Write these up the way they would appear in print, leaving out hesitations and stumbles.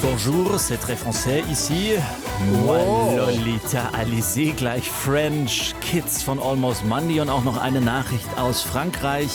Bonjour, c'est très français ici. Moi, Lolita Alizé, gleich French, Kids von Almost Monday und auch noch eine Nachricht aus Frankreich.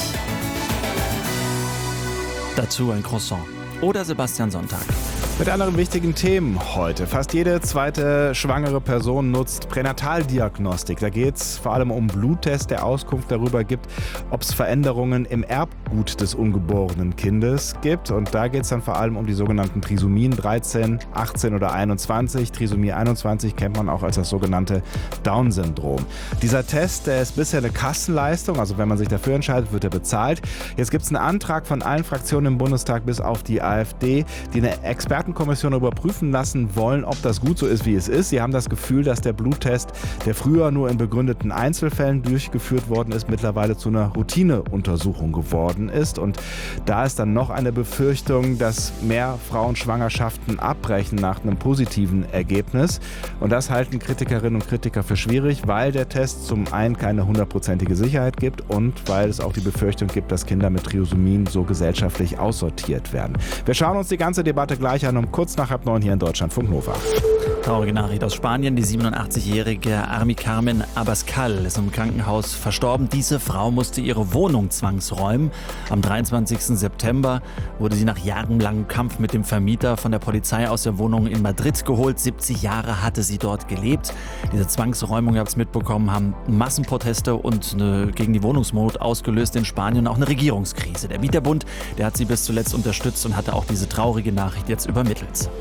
Dazu ein Croissant oder Sebastian Sonntag. Mit anderen wichtigen Themen heute. Fast jede zweite schwangere Person nutzt Pränataldiagnostik. Da geht es vor allem um Bluttests, der Auskunft darüber gibt, ob es Veränderungen im Erbgut des ungeborenen Kindes gibt. Und da geht es dann vor allem um die sogenannten Trisomien 13, 18 oder 21. Trisomie 21 kennt man auch als das sogenannte Down-Syndrom. Dieser Test, der ist bisher eine Kassenleistung, also wenn man sich dafür entscheidet, wird er bezahlt. Jetzt gibt es einen Antrag von allen Fraktionen im Bundestag bis auf die AfD, die eine Expertenkommission überprüfen lassen wollen, ob das gut so ist, wie es ist. Sie haben das Gefühl, dass der Bluttest, der früher nur in begründeten Einzelfällen durchgeführt worden ist, mittlerweile zu einer Routineuntersuchung geworden ist. Und da ist dann noch eine Befürchtung, dass mehr Frauen Schwangerschaften abbrechen nach einem positiven Ergebnis. Und das halten Kritikerinnen und Kritiker für schwierig, weil der Test zum einen keine 100%ige Sicherheit gibt und weil es auch die Befürchtung gibt, dass Kinder mit Trisomien so gesellschaftlich aussortiert werden. Wir schauen uns die ganze Debatte gleich an, um kurz nach 8:30 hier in Deutschlandfunk Nova. Traurige Nachricht aus Spanien. Die 87-jährige Armi Carmen Abascal ist im Krankenhaus verstorben. Diese Frau musste ihre Wohnung zwangsräumen. Am 23. September wurde sie nach jahrelangem Kampf mit dem Vermieter von der Polizei aus der Wohnung in Madrid geholt. 70 Jahre hatte sie dort gelebt. Diese Zwangsräumung, ihr habt es mitbekommen, haben Massenproteste und gegen die Wohnungsnot ausgelöst in Spanien, auch eine Regierungskrise. Der Mieterbund, der hat sie bis zuletzt unterstützt und hatte auch diese traurige Nachricht jetzt übermittelt.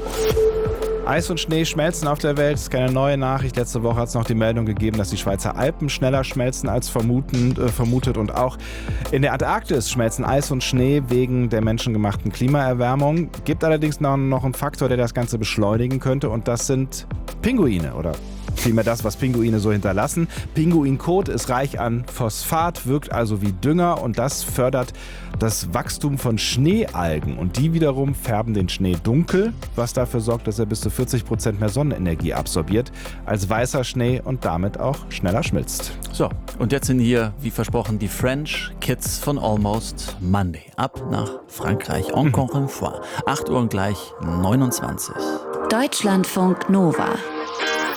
Eis und Schnee schmelzen auf der Welt, das ist keine neue Nachricht. Letzte Woche hat es noch die Meldung gegeben, dass die Schweizer Alpen schneller schmelzen als vermutet. Und auch in der Antarktis schmelzen Eis und Schnee wegen der menschengemachten Klimaerwärmung. Gibt allerdings noch einen Faktor, der das Ganze beschleunigen könnte, und das sind Pinguine oder vielmehr das, was Pinguine so hinterlassen. Pinguinkot ist reich an Phosphat, wirkt also wie Dünger, und das fördert das Wachstum von Schneealgen. Und die wiederum färben den Schnee dunkel, was dafür sorgt, dass er bis zu 40% mehr Sonnenenergie absorbiert als weißer Schnee und damit auch schneller schmilzt. So, und jetzt sind hier, wie versprochen, die French Kids von Almost Monday. Ab nach Frankreich, encore une fois. 8 Uhr und gleich 29. Deutschlandfunk Nova.